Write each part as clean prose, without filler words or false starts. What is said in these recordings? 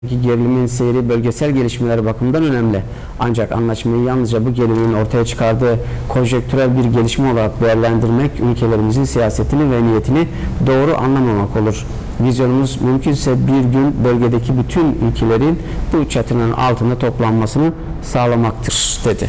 Gerilimin seyri bölgesel gelişmeler bakımından önemli. Ancak anlaşmayı yalnızca bu gerilimin ortaya çıkardığı konjektürel bir gelişme olarak değerlendirmek, ülkelerimizin siyasetini ve niyetini doğru anlamamak olur. Vizyonumuz mümkünse bir gün bölgedeki bütün ülkelerin bu çatının altında toplanmasını sağlamaktır, dedi.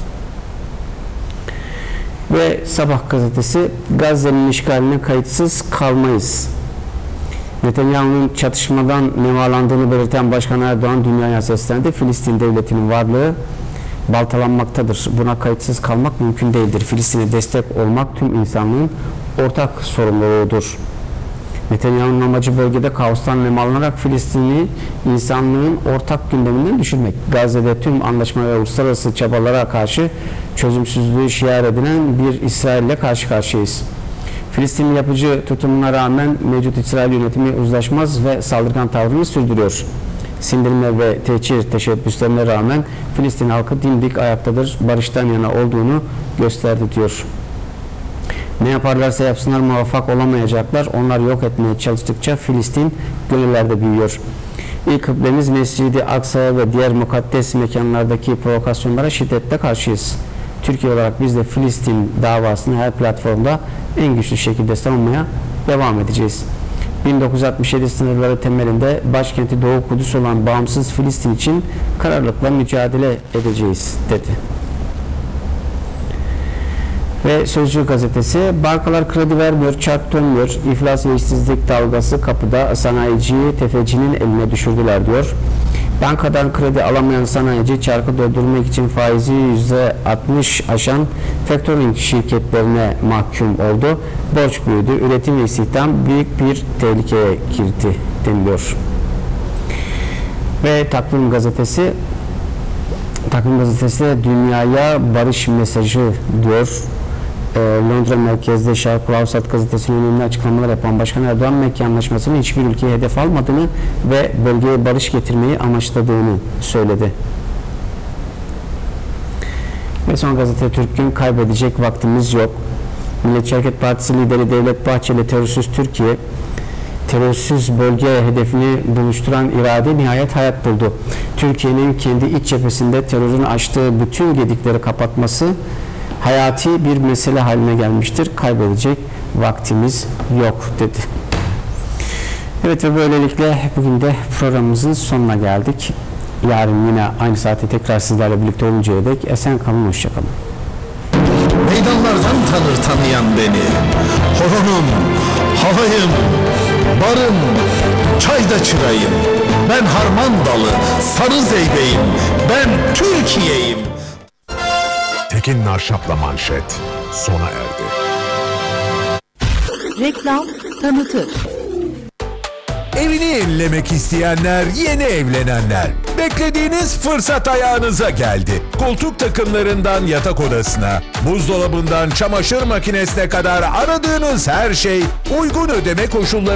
Ve Sabah gazetesi, Gazze'nin işgaline kayıtsız kalmayız. Netanyahu'nun çatışmadan nemalandığını belirten Başkan Erdoğan dünyaya seslendi. Filistin devletinin varlığı baltalanmaktadır. Buna kayıtsız kalmak mümkün değildir. Filistin'e destek olmak tüm insanlığın ortak sorumluluğudur. Netanyahu'nun amacı bölgede kaostan nemalanarak Filistin'i insanlığın ortak gündeminden düşürmek. Gazze'de tüm anlaşma ve uluslararası çabalara karşı çözümsüzlüğü şiar edilen bir İsrail'le karşı karşıyayız. Filistin yapıcı tutumuna rağmen mevcut İsrail yönetimi uzlaşmaz ve saldırgan tavrını sürdürüyor. Sindirme ve tehcir teşebbüslerine rağmen Filistin halkı dimdik ayaktadır, barıştan yana olduğunu gösterdi, diyor. Ne yaparlarsa yapsınlar muvaffak olamayacaklar. Onlar yok etmeye çalıştıkça Filistin gönüllerde büyüyor. İlk kıblemiz Mescid-i Aksa'ya ve diğer mukaddes mekanlardaki provokasyonlara şiddetle karşıyız. Türkiye olarak biz de Filistin davasını her platformda en güçlü şekilde savunmaya devam edeceğiz. 1967 sınırları temelinde başkenti Doğu Kudüs olan bağımsız Filistin için kararlılıkla mücadele edeceğiz, dedi. Ve Sözcü gazetesi, bankalar kredi vermiyor, çark dönmüyor, iflas ve işsizlik dalgası kapıda, sanayiciyi tefecinin eline düşürdüler, diyor. Bankadan kredi alamayan sanayici çarkı doldurmak için faizi %60 aşan factoring şirketlerine mahkum oldu. Borç büyüdü, üretim ve istihdam büyük bir tehlikeye girdi, deniliyor. Ve Takvim gazetesi de dünyaya barış mesajı, diyor. Londra merkezde Şarkı Havsat gazetesinin önemli açıklamalar yapan Başkan Erdoğan, Mekke Anlaşması'nın hiçbir ülkeye hedef almadığını ve bölgeye barış getirmeyi amaçladığını söyledi. Ve son gazete Türk'ün kaybedecek vaktimiz yok. Milliyetçi Hareket Partisi lideri Devlet Bahçeli, terörsüz bölge hedefini buluşturan irade nihayet hayat buldu. Türkiye'nin kendi iç cephesinde terörün açtığı bütün gedikleri kapatması hayati bir mesele haline gelmiştir. Kaybedecek vaktimiz yok, dedi. Evet, ve böylelikle bugün de programımızın sonuna geldik. Yarın yine aynı saatte tekrar sizlerle birlikte oluncaya dek esen kalın, hoşça kalın. Meydanlardan tanır tanıyan beni. Horonum, halayım, barım, çayda çırayım. Ben harman dalı, sarı zeybeyim. Ben Türkiye'yim. Tekin Narşap'la manşet sona erdi. Reklam tanıtır. Evini yenilemek isteyenler, yeni evlenenler. Beklediğiniz fırsat ayağınıza geldi. Koltuk takımlarından yatak odasına, buzdolabından çamaşır makinesine kadar aradığınız her şey uygun ödeme koşulları